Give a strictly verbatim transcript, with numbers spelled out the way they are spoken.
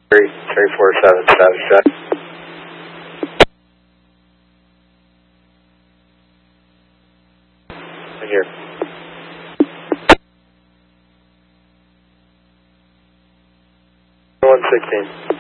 three, three, four, seven, seven, seven. Right here. one sixteen.